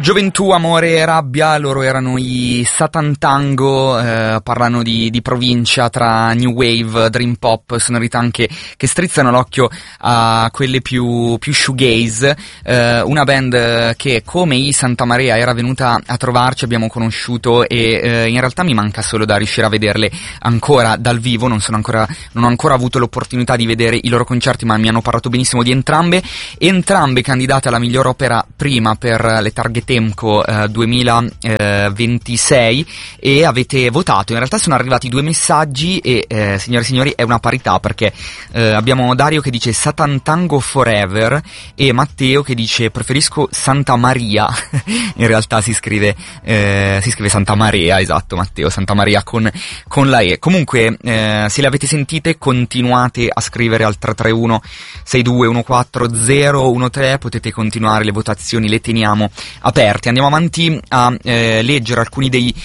Gioventù, amore e rabbia, loro erano i Satan Tango, parlano di provincia tra new wave, dream pop, sonorità anche che strizzano l'occhio a quelle più shoegaze, una band che come i Santa Maria era venuta a trovarci, abbiamo conosciuto e in realtà mi manca solo da riuscire a vederle ancora dal vivo, non ho ancora avuto l'opportunità di vedere i loro concerti, ma mi hanno parlato benissimo di entrambe candidate alla miglior opera prima per le Target Temco 2026 e avete votato. In realtà sono arrivati 2 messaggi e signore e signori è una parità, perché abbiamo Dario che dice Satan Tango Forever e Matteo che dice preferisco Santa Maria. In realtà si scrive Santa Maria, esatto Matteo, Santa Maria con la E. Comunque se le avete sentite continuate a scrivere al 331 6214013, potete continuare le votazioni, le teniamo aperte. Andiamo avanti a leggere alcuni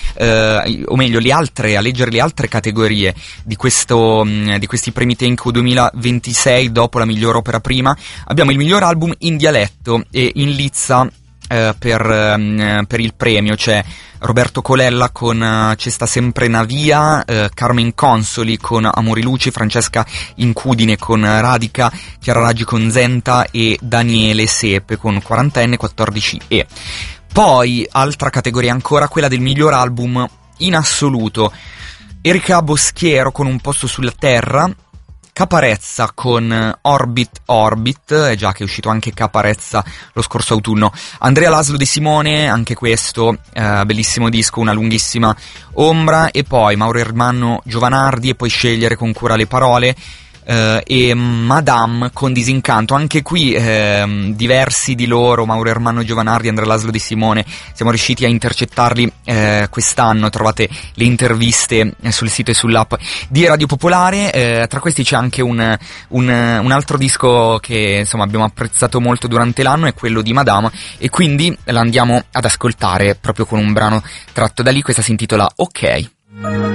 a leggere le altre categorie di questi premi Tenco 2026 dopo la miglior opera prima. Abbiamo il miglior album in dialetto e in lizza per il premio c'è Roberto Colella con C'è sta sempre una via, Carmen Consoli con Amori Luci, Francesca Incudine con Radica, Chiara Raggi con Zenta e Daniele Sepe con 40enne 14E. Poi altra categoria ancora, quella del miglior album in assoluto, Erika Boschiero con Un posto sulla terra, Caparezza con Orbit, è già che è uscito anche Caparezza lo scorso autunno, Andrea Laszlo De Simone, anche questo bellissimo disco, Una lunghissima ombra, e poi Mauro Ermanno Giovanardi, e puoi scegliere con cura le parole, e Madame con Disincanto. Anche qui diversi di loro, Mauro Ermanno Giovanardi, Andrea Laszlo De Simone, siamo riusciti a intercettarli quest'anno. Trovate le interviste sul sito e sull'app di Radio Popolare. Tra questi c'è anche un altro disco che insomma abbiamo apprezzato molto durante l'anno, è quello di Madame, e quindi la andiamo ad ascoltare proprio con un brano tratto da lì. Questa si intitola Ok.